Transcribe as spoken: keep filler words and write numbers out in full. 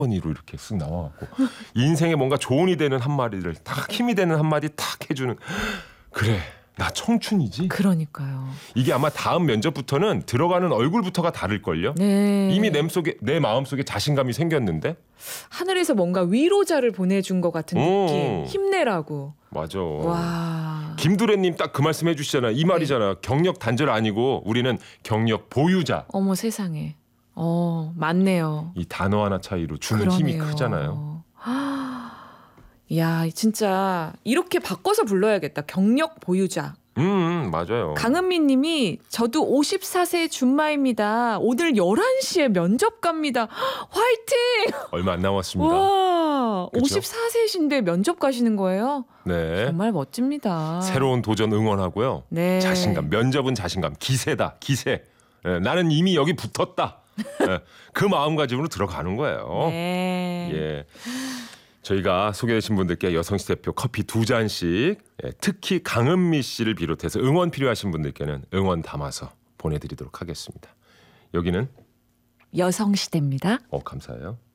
번이로 이렇게 쓱 나와갖고 인생에 뭔가 조언이 되는 한마디를 딱 힘이 되는 한마디 탁 해주는 그래 나 청춘이지. 그러니까요. 이게 아마 다음 면접부터는 들어가는 얼굴부터가 다를걸요. 네. 이미 내 속에 내 마음속에 자신감이 생겼는데 하늘에서 뭔가 위로자를 보내준 것 같은 오. 느낌. 힘내라고. 맞아. 와. 김두래님 딱 그 말씀 해주시잖아. 이 말이잖아. 네. 경력 단절 아니고 우리는 경력 보유자. 어머 세상에. 어 맞네요. 이 단어 하나 차이로 주는 그러네요. 힘이 크잖아요. 야 진짜 이렇게 바꿔서 불러야겠다. 경력 보유자. 음, 음 맞아요. 강은미 님이 저도 오십사 세 준마입니다. 오늘 열한 시에 면접 갑니다. 화이팅! 얼마 안 남았습니다. 와, 그쵸? 오십사 세신데 면접 가시는 거예요? 네. 정말 멋집니다. 새로운 도전 응원하고요. 네. 자신감, 면접은 자신감, 기세다, 기세. 네, 나는 이미 여기 붙었다. 네, 그 마음가짐으로 들어가는 거예요. 네. 예. 저희가 소개되신 분들께 여성시 대표 커피 두 잔씩, 예, 특히 강은미 씨를 비롯해서 응원 필요하신 분들께는 응원 담아서 보내드리도록 하겠습니다. 여기는 여성시대입니다. 어 감사해요.